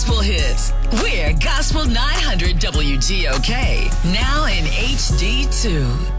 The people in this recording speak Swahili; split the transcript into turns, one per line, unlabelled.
gospel hits. We're Gospel 900 WGOK, now in HD2.